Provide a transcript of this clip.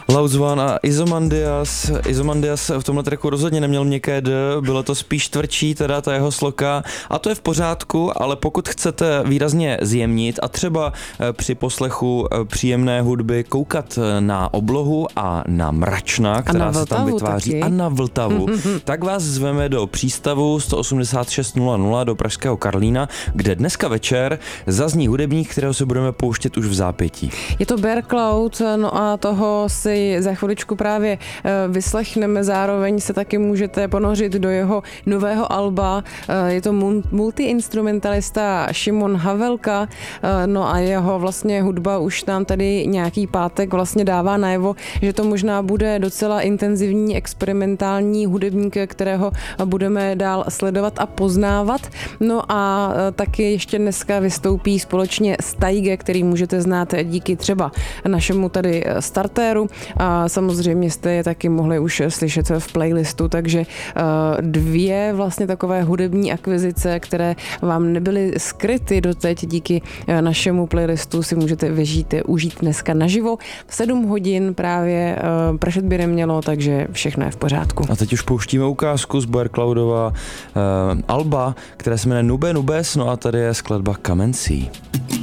Loud One a Izomandias. Izomandias v tomhle tracku rozhodně neměl měkké D, bylo to spíš tvrdší, teda ta jeho sloka, a to je v pořádku, ale pokud chcete výrazně zjemnit a třeba při poslechu příjemné hudby koukat na oblohu a na mračna, která se tam vytváří, taky. A na Vltavu, tak vás zveme do přístavu 18600 do pražského Karlína, kde dneska večer zazní hudebník, kterého se budeme pouštět už v zápětí. Je to Bear Cloud, no a toho si za chviličku právě vyslechneme, zároveň se taky můžete ponořit do jeho nového alba. Je to multiinstrumentalista Šimon Havelka, no a jeho vlastně hudba už nám tady nějaký pátek vlastně dává najevo, že to možná bude docela intenzivní experimentální hudebník, kterého budeme dál sledovat a poznávat. No a taky ještě dneska vystoupí společně s Taige, který můžete znát díky třeba našemu tady startéru, a samozřejmě jste je taky mohli už slyšet v playlistu, takže dvě vlastně takové hudební akvizice, které vám nebyly skryty doteď díky našemu playlistu, si můžete užít dneska naživo. V 7 hodin právě pršet by nemělo, takže všechno je v pořádku. A teď už pouštíme ukázku z Bear Cloudova alba, které se jmenuje Nube Nubes, no a tady je skladba Kamencí.